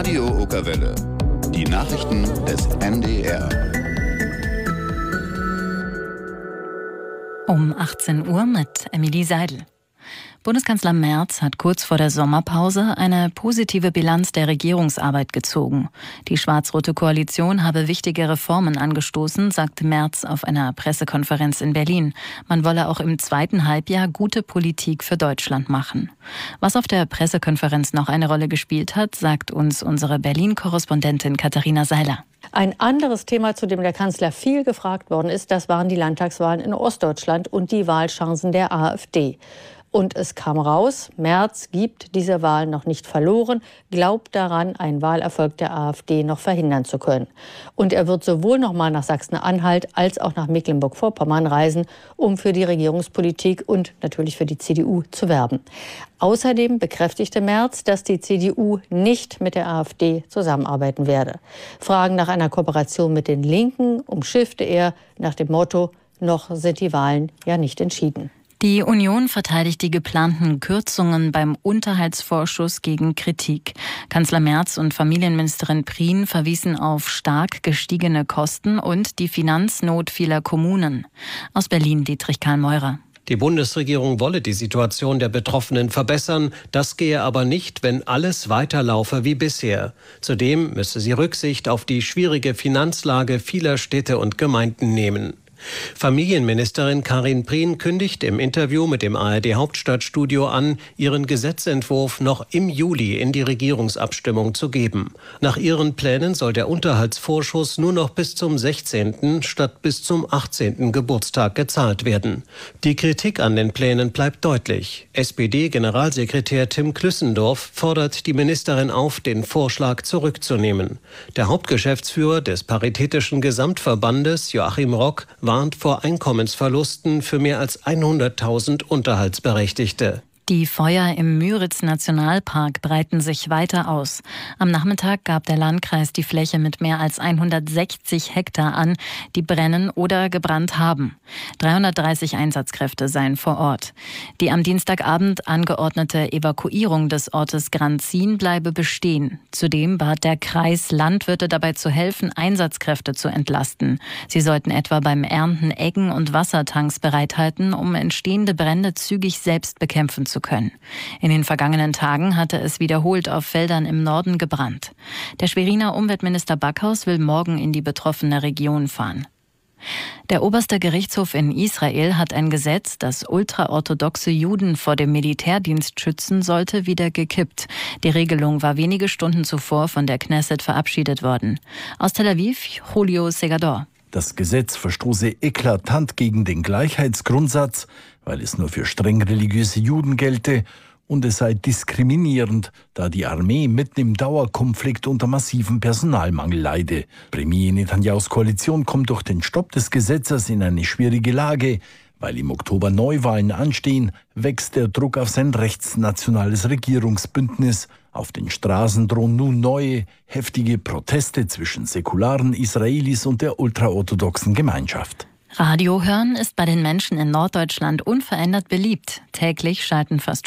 Radio Okerwelle. Die Nachrichten des NDR. Um 18 Uhr mit Emilie Seidel. Bundeskanzler Merz hat kurz vor der Sommerpause eine positive Bilanz der Regierungsarbeit gezogen. Die schwarz-rote Koalition habe wichtige Reformen angestoßen, sagte Merz auf einer Pressekonferenz in Berlin. Man wolle auch im zweiten Halbjahr gute Politik für Deutschland machen. Was auf der Pressekonferenz noch eine Rolle gespielt hat, sagt uns unsere Berlin-Korrespondentin Katharina Seiler. Ein anderes Thema, zu dem der Kanzler viel gefragt worden ist, das waren die Landtagswahlen in Ostdeutschland und die Wahlchancen der AfD. Und es kam raus, Merz gibt diese Wahl noch nicht verloren, glaubt daran, einen Wahlerfolg der AfD noch verhindern zu können. Und er wird sowohl noch mal nach Sachsen-Anhalt als auch nach Mecklenburg-Vorpommern reisen, um für die Regierungspolitik und natürlich für die CDU zu werben. Außerdem bekräftigte Merz, dass die CDU nicht mit der AfD zusammenarbeiten werde. Fragen nach einer Kooperation mit den Linken umschiffte er nach dem Motto, noch sind die Wahlen ja nicht entschieden. Die Union verteidigt die geplanten Kürzungen beim Unterhaltsvorschuss gegen Kritik. Kanzler Merz und Familienministerin Prien verwiesen auf stark gestiegene Kosten und die Finanznot vieler Kommunen. Aus Berlin Dietrich Karl-Meurer. Die Bundesregierung wolle die Situation der Betroffenen verbessern. Das gehe aber nicht, wenn alles weiterlaufe wie bisher. Zudem müsse sie Rücksicht auf die schwierige Finanzlage vieler Städte und Gemeinden nehmen. Familienministerin Karin Prien kündigt im Interview mit dem ARD-Hauptstadtstudio an, ihren Gesetzentwurf noch im Juli in die Regierungsabstimmung zu geben. Nach ihren Plänen soll der Unterhaltsvorschuss nur noch bis zum 16. statt bis zum 18. Geburtstag gezahlt werden. Die Kritik an den Plänen bleibt deutlich. SPD-Generalsekretär Tim Klüssendorf fordert die Ministerin auf, den Vorschlag zurückzunehmen. Der Hauptgeschäftsführer des Paritätischen Gesamtverbandes, Joachim Rock, warnt vor Einkommensverlusten für mehr als 100.000 Unterhaltsberechtigte. Die Feuer im Müritz-Nationalpark breiten sich weiter aus. Am Nachmittag gab der Landkreis die Fläche mit mehr als 160 Hektar an, die brennen oder gebrannt haben. 330 Einsatzkräfte seien vor Ort. Die am Dienstagabend angeordnete Evakuierung des Ortes Granzin bleibe bestehen. Zudem bat der Kreis Landwirte dabei zu helfen, Einsatzkräfte zu entlasten. Sie sollten etwa beim Ernten Eggen und Wassertanks bereithalten, um entstehende Brände zügig selbst bekämpfen zu können. In den vergangenen Tagen hatte es wiederholt auf Feldern im Norden gebrannt. Der Schweriner Umweltminister Backhaus will morgen in die betroffene Region fahren. Der oberste Gerichtshof in Israel hat ein Gesetz, das ultraorthodoxe Juden vor dem Militärdienst schützen sollte, wieder gekippt. Die Regelung war wenige Stunden zuvor von der Knesset verabschiedet worden. Aus Tel Aviv, Julio Segador. Das Gesetz verstoße eklatant gegen den Gleichheitsgrundsatz, weil es nur für streng religiöse Juden gelte, und es sei diskriminierend, da die Armee mitten im Dauerkonflikt unter massivem Personalmangel leide. Premier Netanyahus Koalition kommt durch den Stopp des Gesetzes in eine schwierige Lage. Weil im Oktober Neuwahlen anstehen, wächst der Druck auf sein rechtsnationales Regierungsbündnis. Auf den Straßen drohen nun neue, heftige Proteste zwischen säkularen Israelis und der ultraorthodoxen Gemeinschaft. Radio hören ist bei den Menschen in Norddeutschland unverändert beliebt. Täglich schalten fast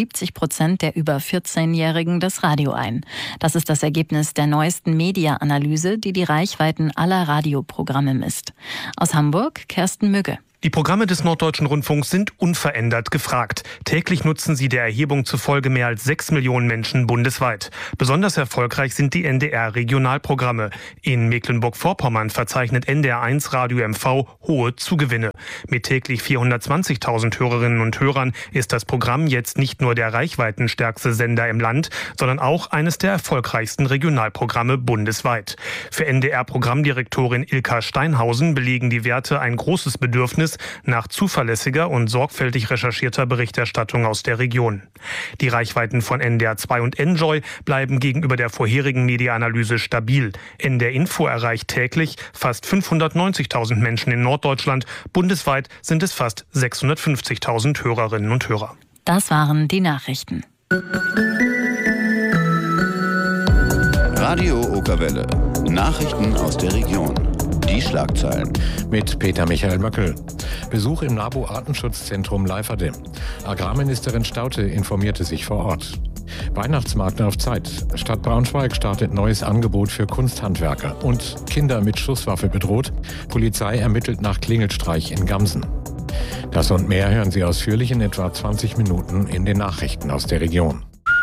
75% der über 14-Jährigen das Radio ein. Das ist das Ergebnis der neuesten Media-Analyse, die die Reichweiten aller Radioprogramme misst. Aus Hamburg, Kersten Mügge. Die Programme des Norddeutschen Rundfunks sind unverändert gefragt. Täglich nutzen sie der Erhebung zufolge mehr als 6 Millionen Menschen bundesweit. Besonders erfolgreich sind die NDR-Regionalprogramme. In Mecklenburg-Vorpommern verzeichnet NDR1 Radio MV hohe Zugewinne. Mit täglich 420.000 Hörerinnen und Hörern ist das Programm jetzt nicht nur der reichweitenstärkste Sender im Land, sondern auch eines der erfolgreichsten Regionalprogramme bundesweit. Für NDR-Programmdirektorin Ilka Steinhausen belegen die Werte ein großes Bedürfnis nach zuverlässiger und sorgfältig recherchierter Berichterstattung aus der Region. Die Reichweiten von NDR 2 und Enjoy bleiben gegenüber der vorherigen Media-Analyse stabil. NDR Info erreicht täglich fast 590.000 Menschen in Norddeutschland. Bundesweit sind es fast 650.000 Hörerinnen und Hörer. Das waren die Nachrichten. Radio Okerwelle. Nachrichten aus der Region. Die Schlagzeilen. Mit Peter Michael Möckel. Besuch im NABU Artenschutzzentrum Leiferde. Agrarministerin Staudte informierte sich vor Ort. Weihnachtsmarkt auf Zeit. Stadt Braunschweig startet neues Angebot für Kunsthandwerker. Und Kinder mit Schusswaffe bedroht. Polizei ermittelt nach Klingelstreich in Gamsen. Das und mehr hören Sie ausführlich in etwa 20 Minuten in den Nachrichten aus der Region.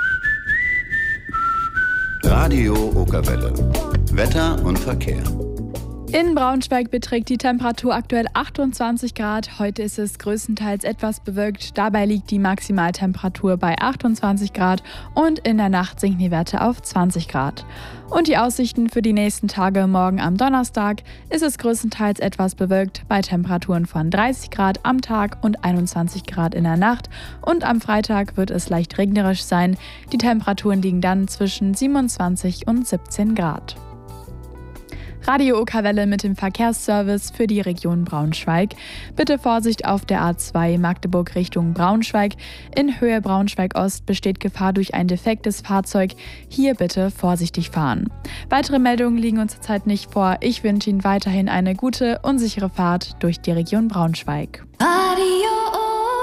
Radio Okerwelle. Wetter und Verkehr. In Braunschweig beträgt die Temperatur aktuell 28 Grad. Heute ist es größtenteils etwas bewölkt. Dabei liegt die Maximaltemperatur bei 28 Grad und in der Nacht sinken die Werte auf 20 Grad. Und die Aussichten für die nächsten Tage: morgen am Donnerstag ist es größtenteils etwas bewölkt bei Temperaturen von 30 Grad am Tag und 21 Grad in der Nacht. Und am Freitag wird es leicht regnerisch sein. Die Temperaturen liegen dann zwischen 27 und 17 Grad. Radio Okerwelle mit dem Verkehrsservice für die Region Braunschweig. Bitte Vorsicht auf der A2 Magdeburg Richtung Braunschweig. In Höhe Braunschweig-Ost besteht Gefahr durch ein defektes Fahrzeug. Hier bitte vorsichtig fahren. Weitere Meldungen liegen uns zurzeit nicht vor. Ich wünsche Ihnen weiterhin eine gute und sichere Fahrt durch die Region Braunschweig. Radio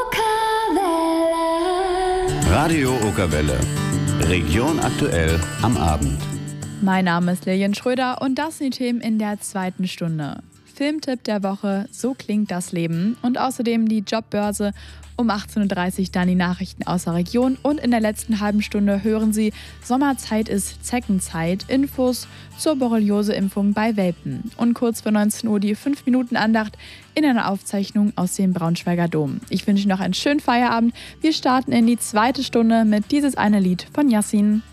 Okerwelle. Region aktuell am Abend. Mein Name ist Lilian Schröder und das sind die Themen in der zweiten Stunde. Filmtipp der Woche: So klingt das Leben. Und außerdem die Jobbörse. Um 18.30 Uhr dann die Nachrichten aus der Region. Und in der letzten halben Stunde hören Sie: Sommerzeit ist Zeckenzeit. Infos zur Borreliose-Impfung bei Welpen. Und kurz vor 19 Uhr die 5-Minuten-Andacht in einer Aufzeichnung aus dem Braunschweiger Dom. Ich wünsche noch einen schönen Feierabend. Wir starten in die zweite Stunde mit dieses eine Lied von Yassin.